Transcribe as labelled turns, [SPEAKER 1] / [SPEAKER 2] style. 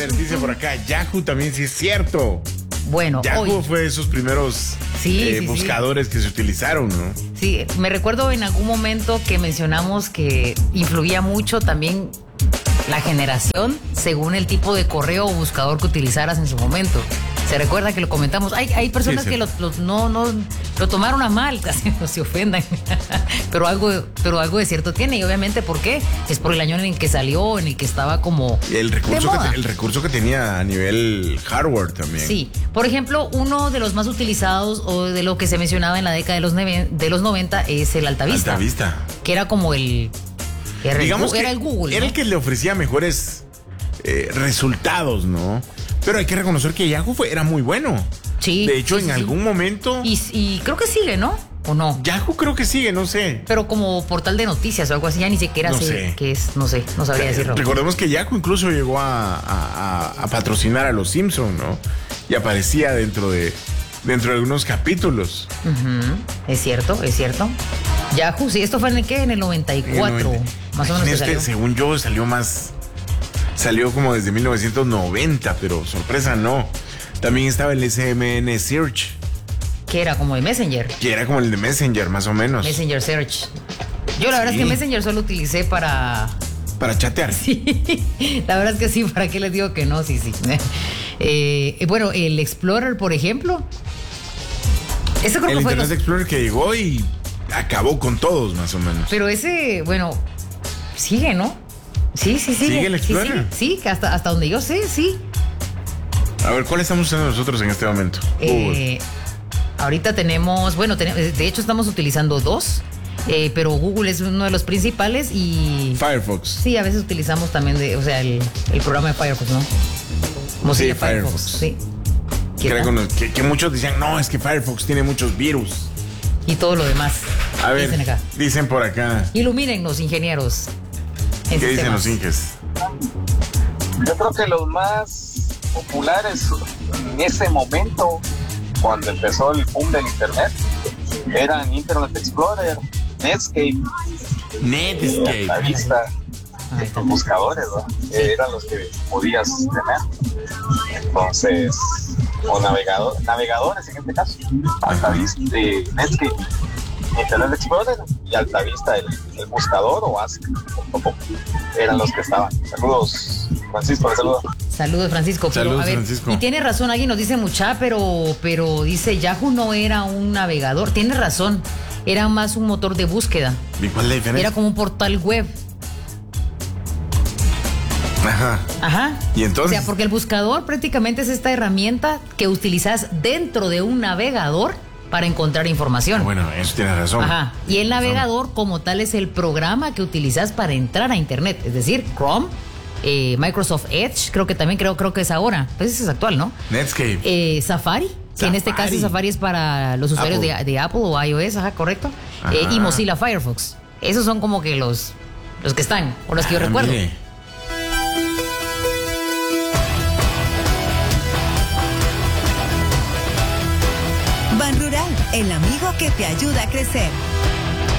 [SPEAKER 1] ver, dice por acá, Yahoo también sí es cierto.
[SPEAKER 2] Bueno,
[SPEAKER 1] Yahoo fue de esos primeros buscadores que se utilizaron, ¿no?
[SPEAKER 2] Sí, me recuerdo en algún momento que mencionamos que influía mucho también la generación según el tipo de correo o buscador que utilizaras en su momento. ¿Se recuerda que lo comentamos? Hay personas que no lo tomaron a mal, casi no se ofendan. pero algo de cierto tiene. Y obviamente, ¿por qué? Es por el año en el que salió, en el que estaba como
[SPEAKER 1] el recurso que tenía a nivel hardware también.
[SPEAKER 2] Sí. Por ejemplo, uno de los más utilizados o de lo que se mencionaba en la década de los 90 es el Altavista.
[SPEAKER 1] Altavista.
[SPEAKER 2] Que era como el Google.
[SPEAKER 1] Era
[SPEAKER 2] ¿no?
[SPEAKER 1] el que le ofrecía mejores resultados, ¿no? Pero hay que reconocer que Yahoo era muy bueno.
[SPEAKER 2] Sí.
[SPEAKER 1] De hecho,
[SPEAKER 2] sí,
[SPEAKER 1] en algún momento...
[SPEAKER 2] Y creo que sigue, ¿no? ¿O no?
[SPEAKER 1] Yahoo creo que sigue, no sé.
[SPEAKER 2] Pero como portal de noticias o algo así, ya ni siquiera sé qué es. No sé, no sabría decirlo.
[SPEAKER 1] Recordemos que Yahoo incluso llegó a patrocinar a los Simpsons, ¿no? Y aparecía dentro de algunos capítulos.
[SPEAKER 2] Es cierto. Yahoo, sí, esto fue en el 94. Más o menos que salió.
[SPEAKER 1] Según yo, salió como desde 1990, pero sorpresa no. También estaba el SMN Search.
[SPEAKER 2] Que era como el Messenger.
[SPEAKER 1] Que era como el de Messenger, más o menos.
[SPEAKER 2] Messenger Search. Yo la verdad es que Messenger solo utilicé para
[SPEAKER 1] chatear.
[SPEAKER 2] Sí, la verdad es que sí, ¿para qué les digo que no? Sí. Bueno, el Explorer, por ejemplo. Ese creo
[SPEAKER 1] el
[SPEAKER 2] que fue
[SPEAKER 1] Internet Explorer que llegó y acabó con todos, más o menos.
[SPEAKER 2] Pero ese, bueno, sigue, ¿no? Sí.
[SPEAKER 1] ¿Sigue el Explorer?
[SPEAKER 2] Sí, hasta donde yo sé, sí.
[SPEAKER 1] A ver, ¿cuál estamos usando nosotros en este momento?
[SPEAKER 2] Ahorita tenemos, de hecho estamos utilizando dos, pero Google es uno de los principales y...
[SPEAKER 1] Firefox.
[SPEAKER 2] Sí, a veces utilizamos también el programa de Firefox, ¿no?
[SPEAKER 1] Sí, Firefox.
[SPEAKER 2] Sí.
[SPEAKER 1] Que muchos decían, no, es que Firefox tiene muchos virus.
[SPEAKER 2] Y todo lo demás.
[SPEAKER 1] A ver, dicen por acá.
[SPEAKER 2] Ilumínenos, ingenieros.
[SPEAKER 1] ¿Qué dicen los inges?
[SPEAKER 3] Yo creo que los más populares en ese momento, cuando empezó el boom del internet, eran Internet Explorer, Netscape, Altavista, estos buscadores, ¿no? Eran los que podías tener. Entonces, o navegadores en este caso, Altavista, Netscape, Internet Explorer y Altavista, el buscador o Ask.com, eran los que estaban. Saludos, Francisco, saludos.
[SPEAKER 2] Saludos, Francisco.
[SPEAKER 1] Saludos,
[SPEAKER 2] a ver,
[SPEAKER 1] Francisco.
[SPEAKER 2] Y tiene razón, alguien nos dice mucha, pero dice Yahoo no era un navegador. Tiene razón, era más un motor de búsqueda.
[SPEAKER 1] ¿Y cuál es la diferencia?
[SPEAKER 2] Era como un portal web. Ajá.
[SPEAKER 1] ¿Y entonces?
[SPEAKER 2] O sea, porque el buscador prácticamente es esta herramienta que utilizas dentro de un navegador para encontrar información.
[SPEAKER 1] Bueno, eso tiene razón.
[SPEAKER 2] Ajá. Y el navegador como tal es el programa que utilizas para entrar a internet, es decir, Chrome, Microsoft Edge, creo que es ahora, pues ese es actual, ¿no?
[SPEAKER 1] Netscape.
[SPEAKER 2] Safari, que en este caso Safari es para los usuarios de Apple o iOS, correcto. Y Mozilla Firefox. Esos son como que los que están, o los que yo recuerdo.
[SPEAKER 1] Mire.
[SPEAKER 4] Ban Rural, el amigo que te ayuda a crecer.